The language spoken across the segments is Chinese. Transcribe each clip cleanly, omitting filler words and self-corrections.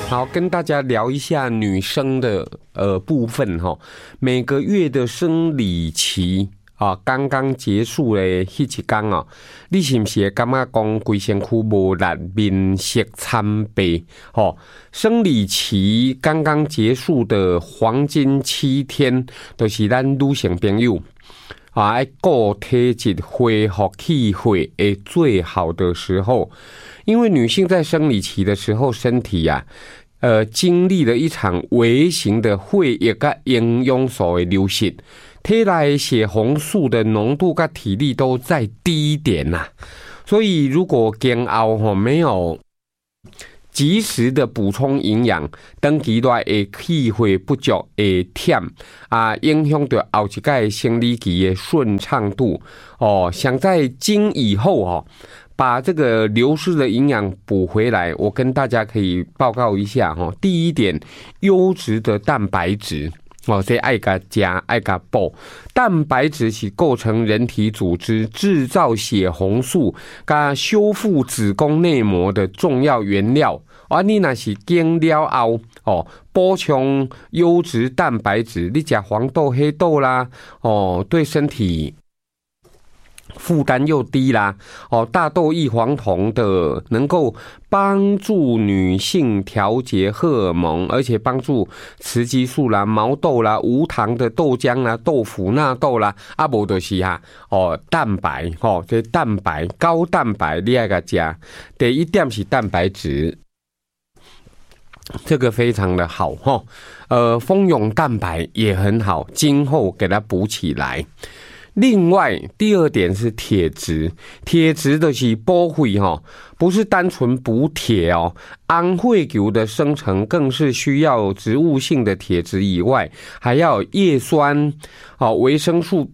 好，跟大家聊一下女生的部分哈。每个月的生理期啊，刚刚结束的迄一天啊，你是不是会感觉讲规身躯无力、面色惨白？哦，生理期刚刚结束的黄金7天，就是咱女性朋友啊，爱顾体质、恢复气血的最好的时候。因为女性在生理期的时候，身体啊，经历了一场微型的血液跟营养素的流失，体内血红素的浓度跟体力都在低一点呐。所以如果今后没有及时的补充营养，长期内的气血不足会忝啊，影响到后一届生理期的顺畅度哦。想在经以后哦，把这个流失的营养补回来，我跟大家可以报告一下哈。第一点，优质的蛋白质哦，这爱加加爱加补。蛋白质是构成人体组织、制造血红素、加修复子宫内膜的重要原料。啊，你若是经了后哦，补充优质蛋白质，你吃黄豆、黑豆啦，哦，对身体负担又低啦，哦，大豆异黄酮的能够帮助女性调节荷尔蒙，而且帮助雌激素啦、毛豆啦、无糖的豆浆啦、豆腐、纳豆啦，啊无就是蛋白这蛋白高蛋白你要给加。第一点是蛋白质，这个非常的好蜂蛹蛋白也很好，今后给它补起来。另外，第二点是铁质，铁质就是补血不是单纯补铁哦，红血球的生成更是需要植物性的铁质以外，还要叶酸、维生素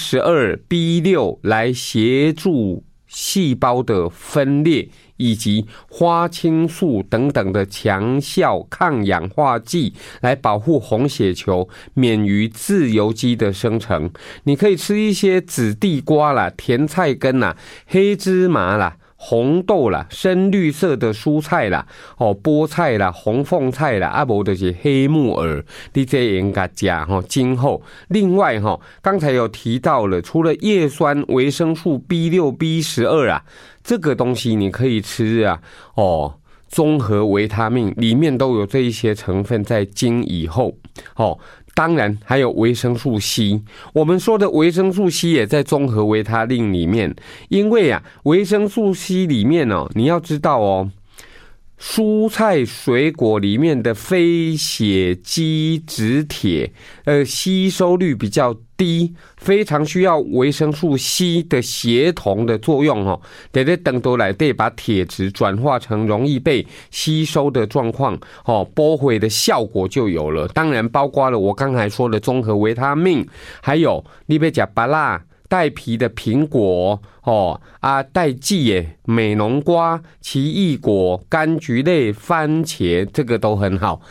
B12、B6 来协助细胞的分裂，以及花青素等等的强效抗氧化剂来保护红血球免于自由基的生成。你可以吃一些紫地瓜啦、甜菜根啦、黑芝麻啦、红豆啦、深绿色的蔬菜啦、菠菜啦、红凤菜啦，啊无就是黑木耳，你这应该吃今后。另外刚才有提到了，除了叶酸、维生素 B6、B12啊，这个东西你可以吃啊，综合维他命里面都有这一些成分在经以后当然还有维生素 C， 我们说的维生素 C 也在综合维他命里面，因为啊，维生素 C 里面你要知道蔬菜水果里面的非血基质铁吸收率比较低，非常需要维生素 C 的协同的作用在肠道内底把铁质转化成容易被吸收的状况补血的效果就有了。当然包括了我刚才说的综合维他命，还有你要吃芭乐、带皮的苹果带季的美浓瓜、奇异果、柑橘类、番茄，这个都很好。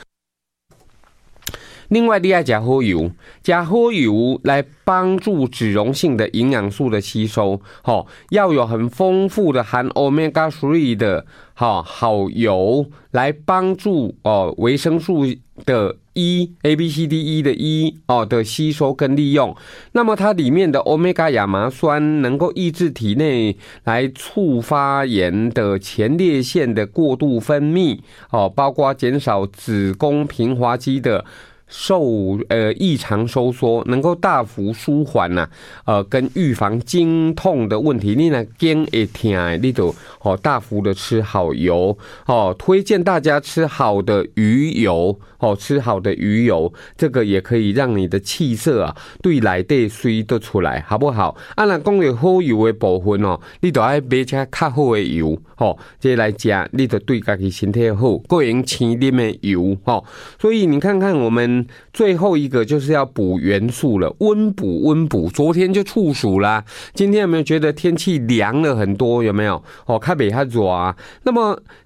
另外，你要吃好油，吃好油来帮助脂溶性的营养素的吸收。要有很丰富的含 Omega 3的好油来帮助维生素的ABCDE 的的吸收跟利用。那么它里面的 Omega 亚麻酸能够抑制体内来促发炎的前列腺的过度分泌包括减少子宫平滑肌的异常收缩，能够大幅舒缓跟预防经痛的问题。你若经会痛，你就大幅的吃好油推荐大家吃好的鱼油吃好的鱼油，这个也可以让你的气色对内底水得出来，好不好？若讲到好油的部分你就要买些较好的油这来吃，你就对自己身体好，个人青啉的油所以你看看我们最后一个就是要补元素了，温补。昨天就处暑啦，今天有没有觉得天气凉了很多？有没有？较不较热啊？那么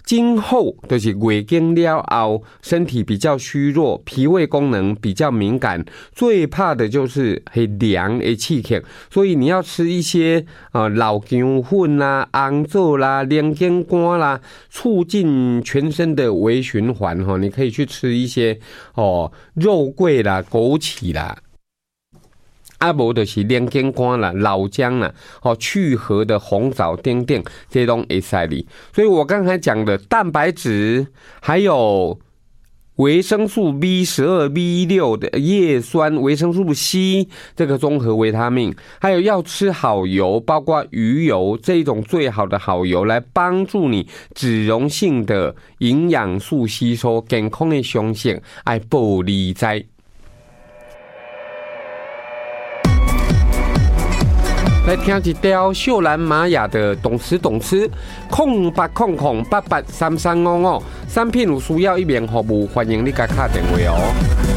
今后就是月经了后，身体比较虚弱，脾胃功能比较敏感，最怕的就是凉的刺激。所以你要吃一些老姜粉啦、红枣啦、莲根干啦，促进全身的微循环哈。你可以去吃一些肉桂啦、枸杞啦。无就是莲根干啦、老姜啦、去核的红枣等等，这种会使哩。所以我刚才讲的蛋白质，还有维生素 B12、B6 的叶酸、维生素 C 这个综合维他命，还有要吃好油，包括鱼油这种最好的好油，来帮助你脂溶性的营养素吸收，健康的雄性爱保你在。来听一条秀兰玛雅的懂词0800883355，产品有需要一面服务，欢迎你甲打电话哦。